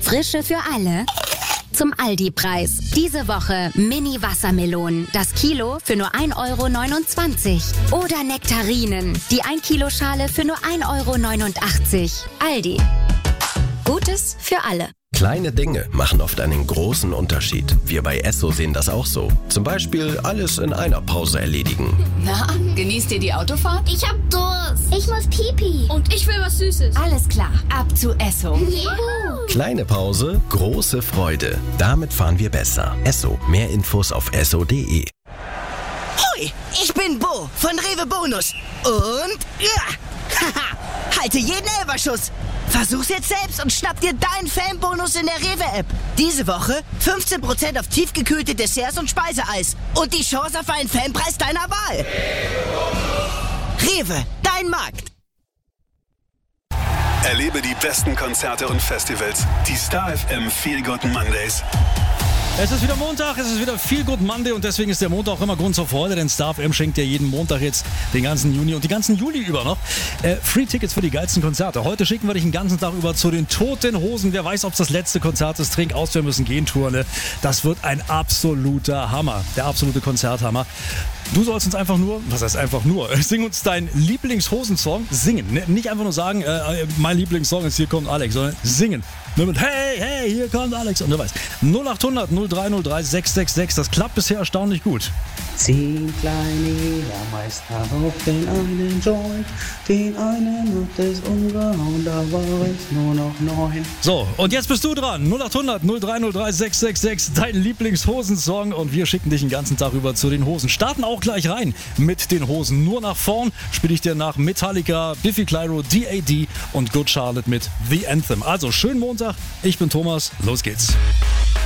Frische für alle zum Aldi-Preis. Diese Woche Mini-Wassermelonen. Das Kilo für nur 1,29 €. Oder Nektarinen. Die 1-Kilo-Schale für nur 1,89 €. Aldi. Gutes für alle. Kleine Dinge machen oft einen großen Unterschied. Wir bei Esso sehen das auch so. Zum Beispiel alles in einer Pause erledigen. Na, genießt ihr die Autofahrt? Ich hab Durst. Ich muss Pipi. Und ich will was Süßes. Alles klar, ab zu Esso. Juhu. Kleine Pause, große Freude. Damit fahren wir besser. Esso. Mehr Infos auf esso.de. Hoi, ich bin Bo von Rewe Bonus. Und haha, halte jeden Elferschuss. Versuch's jetzt selbst und schnapp dir deinen Fanbonus in der Rewe-App. Diese Woche 15% auf tiefgekühlte Desserts und Speiseeis. Und die Chance auf einen Fanpreis deiner Wahl. Rewe, dein Markt. Erlebe die besten Konzerte und Festivals. Die Star FM Feel Good Mondays. Es ist wieder Montag, es ist wieder Feel Good Monday und deswegen ist der Montag auch immer Grund zur Freude, denn Star FM schenkt ja jeden Montag jetzt den ganzen Juni und die ganzen Juli über noch Free Tickets für die geilsten Konzerte. Heute schicken wir dich den ganzen Tag über zu den Toten Hosen. Wer weiß, ob es das letzte Konzert ist. Trink aus, wir müssen gehen, Tour. Das wird ein absoluter Hammer, der absolute Konzerthammer. Du sollst uns einfach nur, was heißt einfach nur, sing uns deinen Lieblingshosensong, singen. Nicht einfach nur sagen, mein Lieblingssong ist Hier kommt Alex, sondern singen. Nur mit Hey, hey, hier kommt Alex. Und du weißt, 0800 0303 666, das klappt bisher erstaunlich gut. 10 kleine Jägermeister auf den einen Joint, den einen hat es umgehauen, da war es nur noch 9. So, und jetzt bist du dran. 0800 0303 666, dein Lieblingshosensong und wir schicken dich den ganzen Tag über zu den Hosen. Starten auch gleich rein mit den Hosen. Nur nach vorn spiele ich dir nach Metallica, Biffy Clyro, D.A.D. und Good Charlotte mit The Anthem. Also, schönen Montag, ich bin Thomas, los geht's.